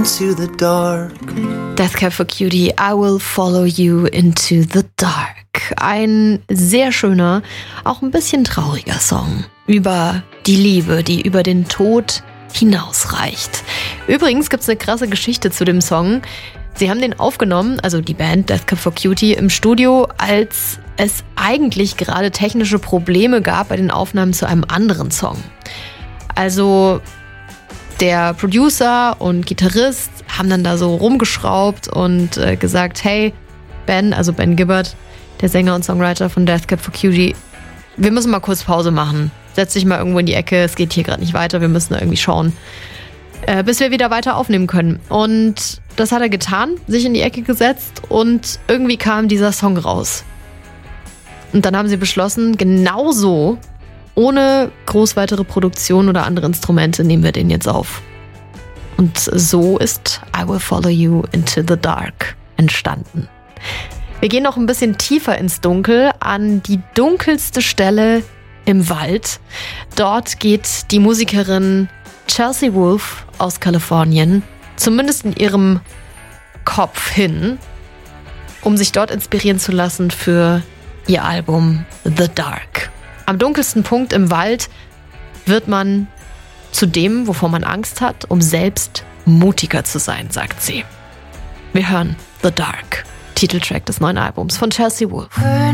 into the dark. Death Cab for Cutie, I will follow you into the dark. Ein sehr schöner, auch ein bisschen trauriger Song über die Liebe, die über den Tod hinausreicht. Übrigens gibt es eine krasse Geschichte zu dem Song. Sie haben den aufgenommen, also die Band Death Cab for Cutie, im Studio, als es eigentlich gerade technische Probleme gab bei den Aufnahmen zu einem anderen Song. Also der Producer und Gitarrist haben dann da so rumgeschraubt und gesagt, hey, Ben, also Ben Gibbard, der Sänger und Songwriter von Death Cab for Cutie, wir müssen mal kurz Pause machen. Setz dich mal irgendwo in die Ecke, es geht hier gerade nicht weiter, wir müssen da irgendwie schauen, bis wir wieder weiter aufnehmen können. Und das hat er getan, sich in die Ecke gesetzt und irgendwie kam dieser Song raus. Und dann haben sie beschlossen, genauso, ohne groß weitere Produktion oder andere Instrumente, nehmen wir den jetzt auf. Und so ist I Will Follow You into the Dark entstanden. Wir gehen noch ein bisschen tiefer ins Dunkel, an die dunkelste Stelle im Wald. Dort geht die Musikerin Chelsea Wolfe aus Kalifornien, zumindest in ihrem Kopf hin, um sich dort inspirieren zu lassen für ihr Album The Dark. Am dunkelsten Punkt im Wald wird man zu dem, wovor man Angst hat, um selbst mutiger zu sein, sagt sie. Wir hören The Dark, Titeltrack des neuen Albums von Chelsea Wolfe.